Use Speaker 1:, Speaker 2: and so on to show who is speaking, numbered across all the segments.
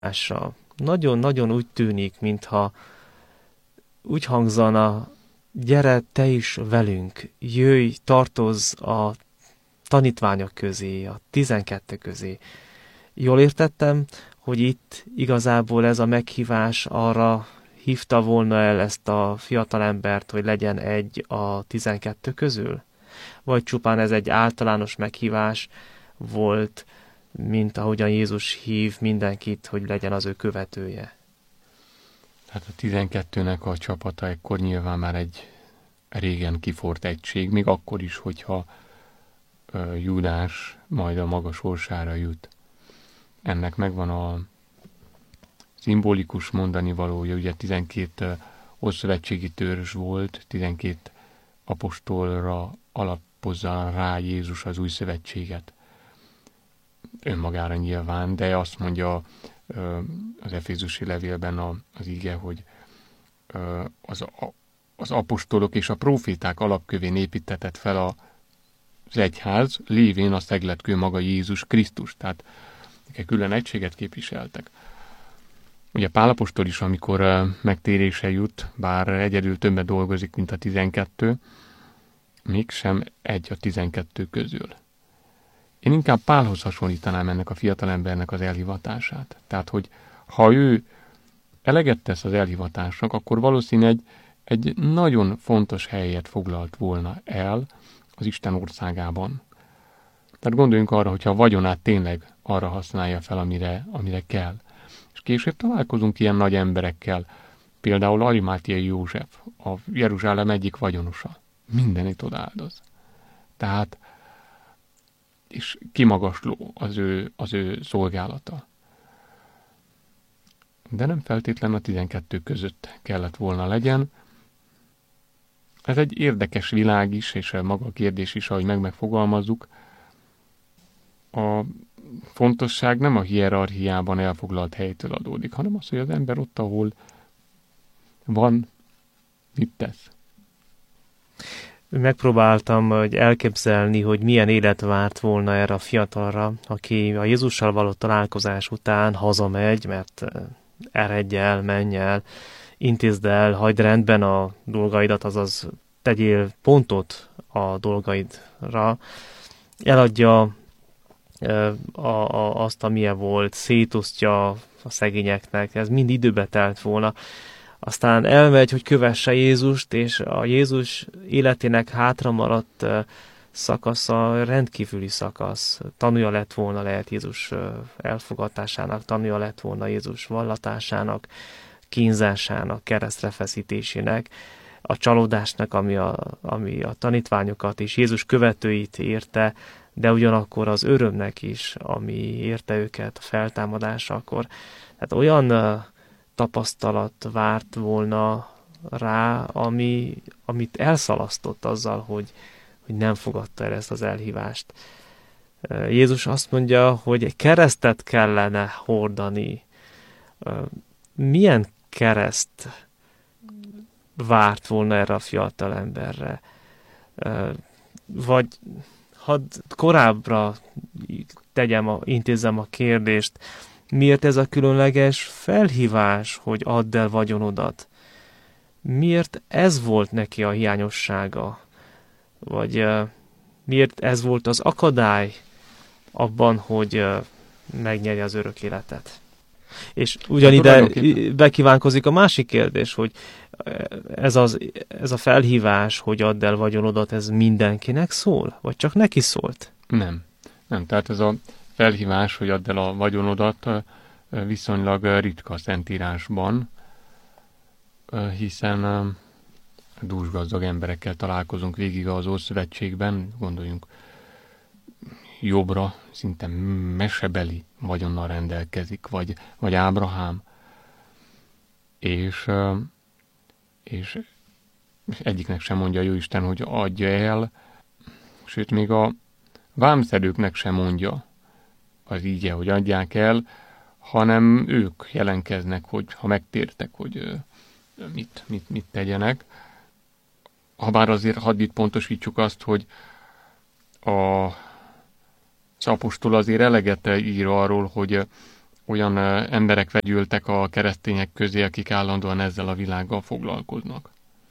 Speaker 1: Nagyon-nagyon úgy tűnik, mintha úgy hangzana, gyere te is velünk, jöjj, tartozz a tanítványok közé, a 12 közé. Jól értettem, hogy itt igazából ez a meghívás arra hívta volna el ezt a fiatalembert, hogy legyen egy a 12 közül? Vagy csupán ez egy általános meghívás volt, mint ahogyan Jézus hív mindenkit, hogy legyen az ő követője?
Speaker 2: Hát a 12-nek a csapata ekkor nyilván már egy régen kiforrt egység, még akkor is, hogyha Júdás majd a maga sorsára jut. Ennek megvan a szimbolikus mondani valója, ugye 12 ószövetségi törzs volt, 12 apostolra alapozza rá Jézus az új szövetséget. Önmagára nyilván, de azt mondja az Efézusi levélben az ige, hogy az apostolok és a próféták alapkövén építetett fel az egyház, lévén a szegletkő maga Jézus Krisztus. Tehát külön egységet képviseltek. Ugye Pál apostol is, amikor megtérése jut, bár egyedül többet dolgozik, mint a 12, mégsem egy a 12 közül. Én inkább Pálhoz hasonlítanám ennek a fiatalembernek az elhivatását. Tehát, hogy ha ő eleget tesz az elhivatásnak, akkor valószínűleg egy nagyon fontos helyet foglalt volna el az Isten országában. Tehát gondoljunk arra, hogyha a vagyonát tényleg arra használja fel, amire kell. És később találkozunk ilyen nagy emberekkel, például Arimátiai József, a Jeruzsálem egyik vagyonosa. Mindenit odaáldoz. Tehát, és kimagasló az ő szolgálata. De nem feltétlen a 12 között kellett volna legyen. Ez egy érdekes világ is, és maga a kérdés is, ahogy megfogalmazzuk. A fontosság nem a hierarchiában elfoglalt helytől adódik, hanem az, hogy az ember ott, ahol van, mit tesz.
Speaker 1: Megpróbáltam hogy elképzelni, hogy milyen élet várt volna erre a fiatalra, aki a Jézussal való találkozás után hazamegy, mert eredj el, menj el, intézd el, hagyd rendben a dolgaidat, azaz tegyél pontot a dolgaidra, eladja azt, amilyen volt, szétosztja a szegényeknek, ez mind időbe telt volna. Aztán elmegy, hogy kövesse Jézust, és a Jézus életének hátra maradt szakasza rendkívüli szakasz. Tanúja lett volna lehet Jézus elfogadásának, tanúja lett volna Jézus vallatásának, kínzásának, keresztre feszítésének, a csalódásnak, ami a tanítványokat és Jézus követőit érte, de ugyanakkor az örömnek is, ami érte őket a feltámadásakor. Tehát olyan tapasztalat várt volna rá, amit elszalasztott azzal, hogy nem fogadta el ezt az elhívást. Jézus azt mondja, hogy egy keresztet kellene hordani. Milyen kereszt várt volna erre a fiatal emberre? Vagy hadd korábbra intézzem a kérdést, miért ez a különleges felhívás, hogy add el vagyonodat? Miért ez volt neki a hiányossága? Vagy miért ez volt az akadály abban, hogy megnyerje az örök életet? És ugyanide bekívánkozik a másik kérdés, hogy ez a felhívás, hogy add el vagyonodat, ez mindenkinek szól? Vagy csak neki szólt?
Speaker 2: Nem. Tehát ez a felhívás, hogy add el a vagyonodat, viszonylag ritka a Szentírásban, hiszen dúsgazdag emberekkel találkozunk végig az Ószövetségben, gondoljunk Jobbra, szinte mesebeli vagyonnal rendelkezik, vagy Ábrahám, és egyiknek sem mondja a Jóisten, hogy adja el, sőt, még a vámszedőknek sem mondja az íge, hogy adják el, hanem ők jelenkeznek, hogy ha megtértek, hogy mit tegyenek. Habár azért hadd itt pontosítsuk azt, hogy az apostol azért eleget ír arról, hogy olyan emberek vegyültek a keresztények közé, akik állandóan ezzel a világgal foglalkoznak.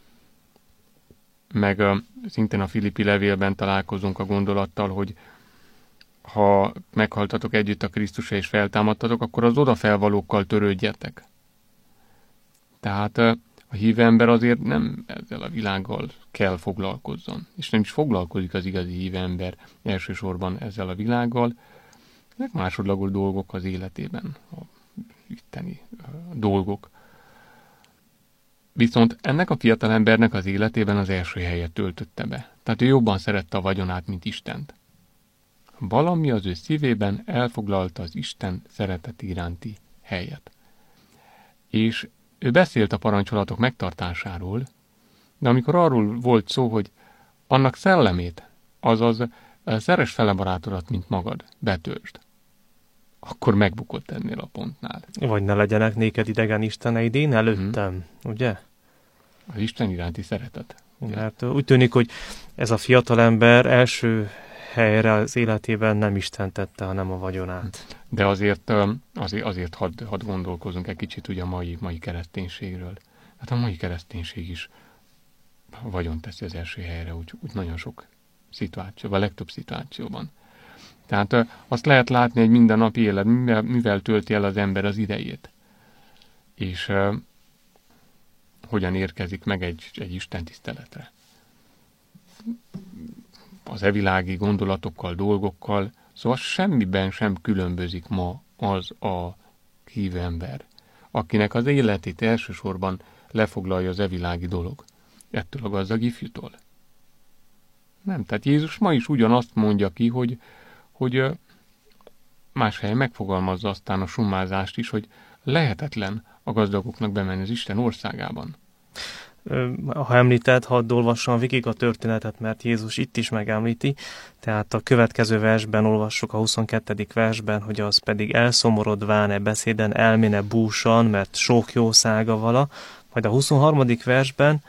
Speaker 2: Meg szintén a Filippi levélben találkozunk a gondolattal, hogy ha meghaltatok együtt a Krisztusra és feltámadtatok, akkor az odafelvalókkal törődjetek. Tehát a hívő ember azért nem ezzel a világgal kell foglalkozzon. És nem is foglalkozik az igazi hívő ember elsősorban ezzel a világgal, meg másodlagos dolgok az életében, a itteni dolgok. Viszont ennek a fiatalembernek az életében az első helyet töltötte be. Tehát ő jobban szerette a vagyonát, mint Istent. Valami az ő szívében elfoglalta az Isten szeretet iránti helyet. És ő beszélt a parancsolatok megtartásáról, de amikor arról volt szó, hogy annak szellemét, azaz szeress fele barátodat, mint magad, betöltsd, akkor megbukott ennél a pontnál.
Speaker 1: Vagy ne legyenek néked idegen isteneid én előttem, ugye?
Speaker 2: Az Isten iránti szeretet.
Speaker 1: Mert úgy tűnik, hogy ez a fiatalember első helyre az életében nem Isten tette, hanem a vagyonát.
Speaker 2: De azért hadd gondolkozunk egy kicsit ugye a mai kereszténységről. Hát a mai kereszténység is a vagyon teszi az első helyre, úgy nagyon sok szituációban, a legtöbb szituációban. Tehát azt lehet látni egy mindennapi élet, mivel tölti el az ember az idejét. És hogyan érkezik meg egy Isten tiszteletre. Az evilági gondolatokkal, dolgokkal, szóval semmiben sem különbözik ma az a hívő ember, akinek az életét elsősorban lefoglalja az evilági dolog, ettől a gazdag ifjútól. Nem, tehát Jézus ma is ugyanazt mondja ki, hogy más helyen megfogalmazza aztán a summázást is, hogy lehetetlen a gazdagoknak bemenni az Isten országában.
Speaker 1: Ha említed, hadd olvassam végig a történetet, mert Jézus itt is megemlíti. Tehát a következő versben olvassuk, a 22. versben, hogy az pedig elszomorodván-e beszéden, elméne búsan, mert sok jószága vala. Majd a 23. versben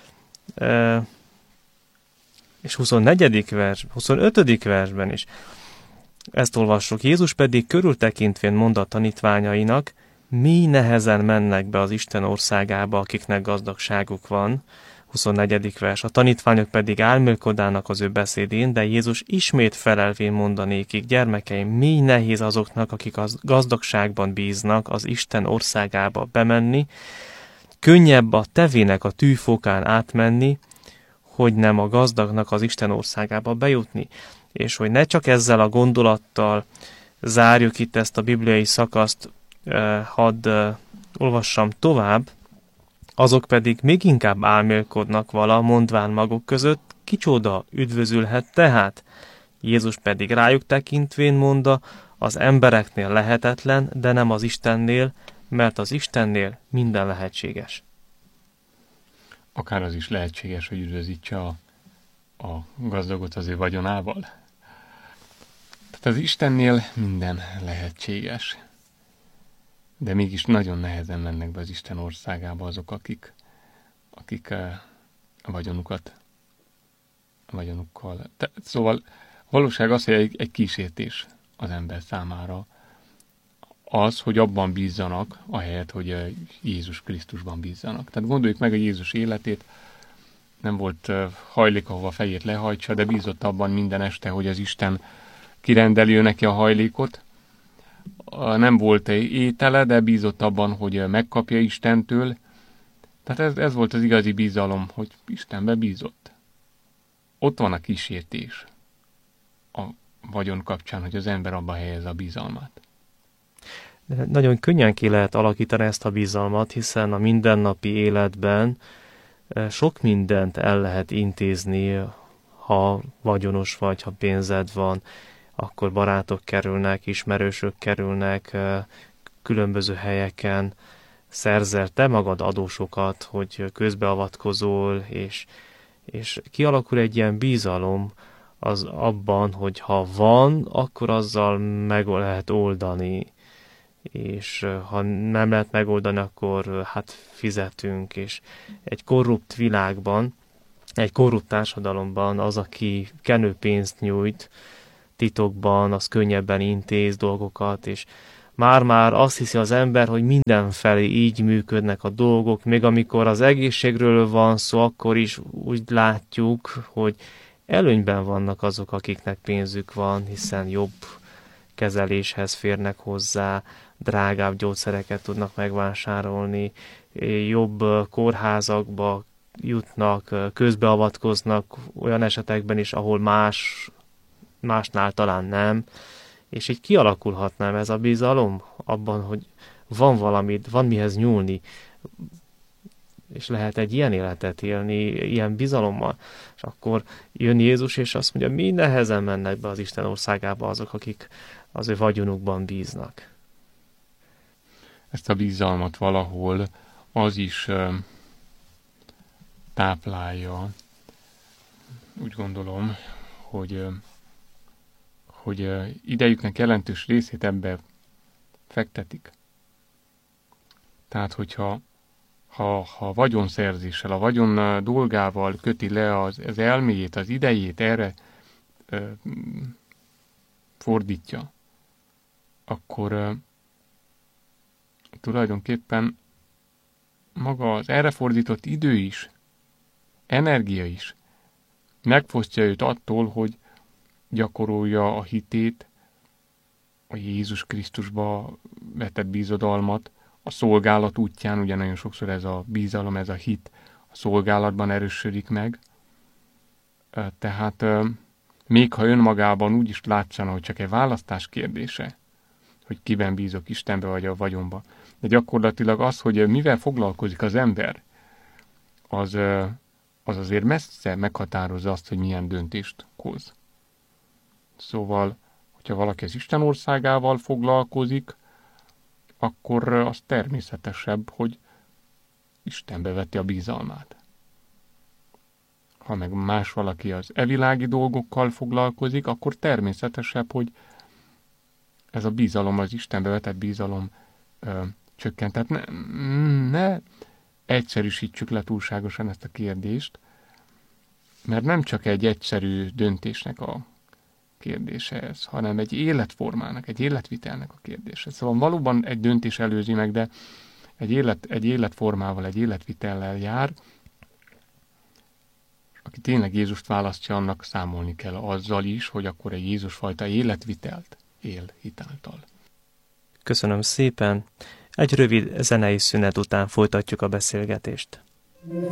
Speaker 1: és 24. vers, 25. versben is ezt olvassuk. Jézus pedig körültekintvén mond a tanítványainak, mi nehezen mennek be az Isten országába, akiknek gazdagságuk van. 24. vers. A tanítványok pedig álmélkodának az ő beszédén, de Jézus ismét felelvén mondanékik, gyermekeim, mi nehéz azoknak, akik a gazdagságban bíznak, az Isten országába bemenni, könnyebb a tevének a tűfokán átmenni, hogy nem a gazdagnak az Isten országába bejutni. És hogy ne csak ezzel a gondolattal zárjuk itt ezt a bibliai szakaszt, hadd olvassam tovább, azok pedig még inkább álmélkodnak vala, mondván maguk között, kicsoda üdvözülhet tehát. Jézus pedig rájuk tekintvén mondta, az embereknél lehetetlen, de nem az Istennél, mert az Istennél minden lehetséges.
Speaker 2: Akár az is lehetséges, hogy üdvözítse a gazdagot az ő vagyonával. Tehát az Istennél minden lehetséges. De mégis nagyon nehezen mennek be az Isten országába azok, akik a vagyonukkal. Szóval valóság az, hogy egy kísértés az ember számára az, hogy abban bízzanak, ahelyett, hogy Jézus Krisztusban bízzanak. Tehát gondoljuk meg a Jézus életét, nem volt hajlék, ahova fejét lehajtsa, de bízott abban minden este, hogy az Isten kirendeli ő neki a hajlékot. Nem volt étele, de bízott abban, hogy megkapja Istentől. Tehát ez volt az igazi bizalom, hogy Istenbe bízott. Ott van a kísértés a vagyon kapcsán, hogy az ember abba helyez a bizalmát.
Speaker 1: De nagyon könnyen ki lehet alakítani ezt a bizalmat, hiszen a mindennapi életben sok mindent el lehet intézni, ha vagyonos vagy, ha pénzed van, akkor barátok kerülnek, ismerősök kerülnek, különböző helyeken szerzel te magad adósokat, hogy közbeavatkozol, és kialakul egy ilyen bizalom az abban, hogy ha van, akkor azzal meg lehet oldani, és ha nem lehet megoldani, akkor hát fizetünk, és egy korrupt világban, egy korrupt társadalomban az, aki kenőpénzt nyújt titokban, az könnyebben intéz dolgokat, és Már-már azt hiszi az ember, hogy mindenfelé így működnek a dolgok, még amikor az egészségről van szó, akkor is úgy látjuk, hogy előnyben vannak azok, akiknek pénzük van, hiszen jobb kezeléshez férnek hozzá, drágább gyógyszereket tudnak megvásárolni, jobb kórházakba jutnak, közbeavatkoznak olyan esetekben is, ahol másnál talán nem, és így kialakulhatnám ez a bizalom abban, hogy van valamit, van mihez nyúlni, és lehet egy ilyen életet élni, ilyen bizalommal, és akkor jön Jézus, és azt mondja, mi nehezen mennek be az Isten országába azok, akik az ő vagyonukban bíznak.
Speaker 2: Ezt a bizalmat valahol az is táplálja, úgy gondolom, hogy idejüknek jelentős részét ebbe fektetik. Tehát, hogyha ha vagyonszerzéssel, a vagyon dolgával köti le az elméjét, az idejét, erre fordítja, akkor tulajdonképpen maga az erre fordított idő is, energia is megfosztja őt attól, hogy gyakorolja a hitét, a Jézus Krisztusba vetett bízodalmat, a szolgálat útján, ugye nagyon sokszor ez a bizalom, ez a hit a szolgálatban erősödik meg. Tehát még ha önmagában úgy is látszana, hogy csak egy választás kérdése, hogy kiben bízok, Istenbe vagy a vagyonba, de gyakorlatilag az, hogy mivel foglalkozik az ember, az azért messze meghatározza azt, hogy milyen döntést hoz. Szóval, hogyha valaki az Isten országával foglalkozik, akkor az természetesebb, hogy Istenbe veti a bizalmát. Ha meg más valaki az evilági dolgokkal foglalkozik, akkor természetesebb, hogy ez a bizalom, az Istenbe vetett bizalom csökkent. Tehát ne egyszerűsítsük le túlságosan ezt a kérdést, mert nem csak egy egyszerű döntésnek a kérdése ez, hanem egy életformának, egy életvitelnek a kérdése. Szóval valóban egy döntés előzi meg, de egy életformával, egy életvitellel jár. Aki tényleg Jézust választja, annak számolni kell azzal is, hogy akkor egy Jézus fajta életvitelt él hitáltal.
Speaker 1: Köszönöm szépen! Egy rövid zenei szünet után folytatjuk a beszélgetést.